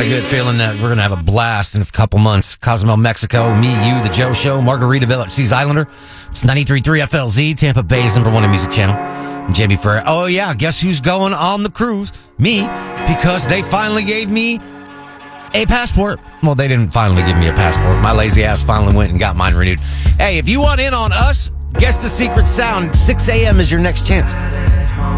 a good feeling that we're going to have a blast in a couple months. Cozumel, Mexico, me, you, The Joe Show, Margaritaville at Seas Islander. It's 93.3 FLZ, Tampa Bay's #1 music channel. And Jamie Ferrer. Oh, yeah, guess who's going on the cruise? Me, because they finally gave me a passport. Well, they didn't finally give me a passport. My lazy ass finally went and got mine renewed. Hey, if you want in on us, guess the secret sound. 6 a.m. is your next chance.